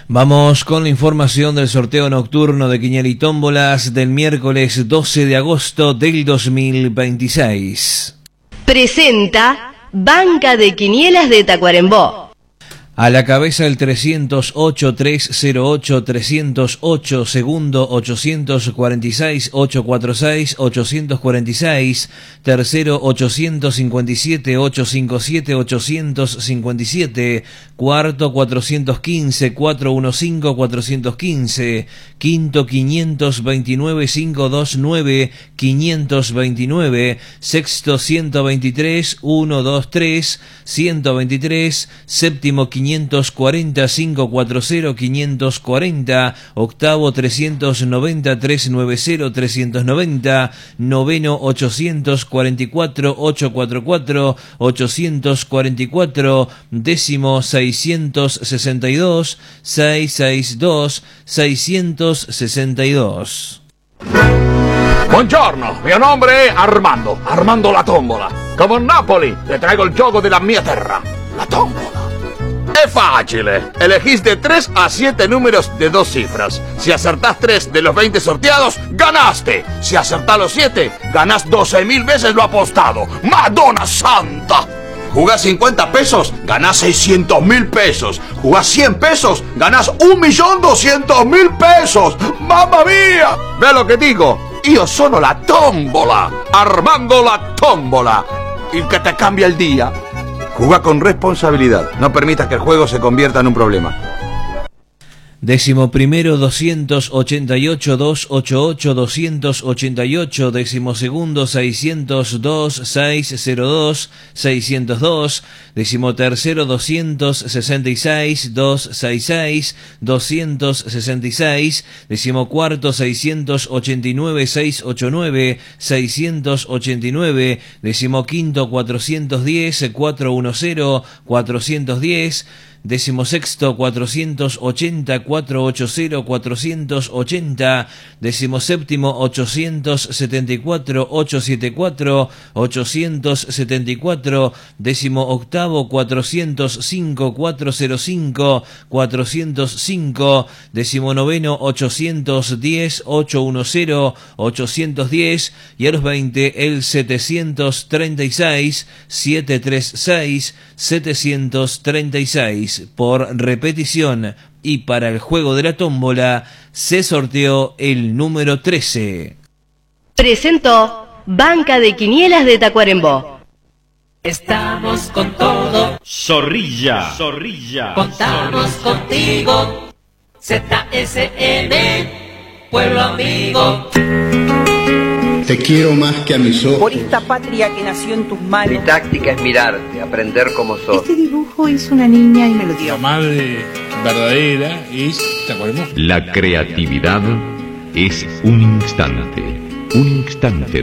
Vamos con la información del sorteo nocturno de Quiniela y Tómbolas del miércoles 12 de agosto del 2026. Presenta Banca de Quinielas de Tacuarembó. A la cabeza el 308, 308, 308, segundo 846, 846, 846, tercero 857, 857, 857, cuarto 415, 415, 415, quinto 529, 529, 529, sexto 123, 123, 123, séptimo 540, 540, 540, octavo 390, 390, 390, noveno 844, 844, 844, décimo 662, 662, 662. Buongiorno, mio nome è Armando, Armando la Tombola. Come a Napoli, le traigo il gioco della mia terra, la tombola. Es fácil. Elegís de 3 a 7 números de 2 cifras. Si acertás 3 de los 20 sorteados, ganaste. Si acertás los 7, ganás 12.000 veces lo apostado. ¡Madonna Santa! Jugás 50 pesos, ganás 600.000 pesos. Jugás 100 pesos, ganás 1.200.000 pesos. ¡Mamma mía! ¿Ve lo que digo? Io sono la tombola. Armando la Tombola. El que te cambia el día. Juega con responsabilidad. No permitas que el juego se convierta en un problema. Décimo primero 288, 288, 288, décimo segundo 602, 602, 602, décimo tercero 266, 266, 266, décimo cuarto 689, 689, 689, décimo quinto 410, 410, 410, décimo sexto 480, 480, 480, décimo séptimo 874, 874, 874, décimo octavo 405, 405, 405, décimo noveno 810, 810, 810, y a los 20 el 736, 736, 736. Por repetición y para el juego de la tómbola se sorteó el número 13. Presentó Banca de Quinielas de Tacuarembó. Estamos con todo. Zorrilla. Contamos contigo. ZSM, pueblo amigo. Te quiero más que a mis ojos. Por esta patria que nació en tus manos. Mi táctica es mirarte, aprender como sos. Este dibujo es una niña y me lo dio. La madre verdadera es Tacuarembó. La creatividad es un instante